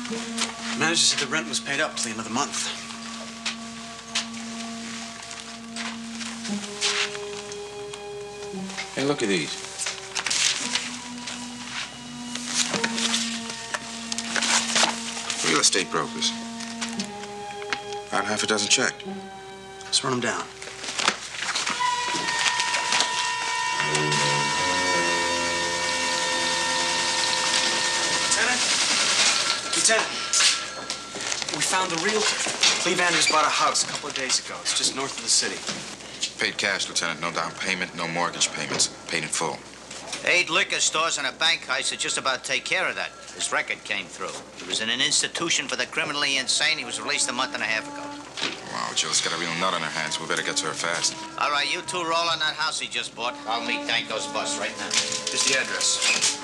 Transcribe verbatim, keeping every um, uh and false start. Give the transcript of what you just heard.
The manager said the rent was paid up till the end of the month. Hey, look at these. Real estate brokers. About half a dozen checked. Let's run them down. Lieutenant? Lieutenant, we found the realtor. Cleve Andrews bought a house a couple of days ago. It's just north of the city. Paid cash, Lieutenant. No down payment, no mortgage payments. Paid in full. Eight liquor stores and a bank heist would just about take care of that. His record came through. He was in an institution for the criminally insane. He was released a month and a half ago. Wow, Jill's got a real nut on her hands. We better get to her fast. All right, you two roll on that house he just bought. I'll meet Danko's bus right now. Here's the address.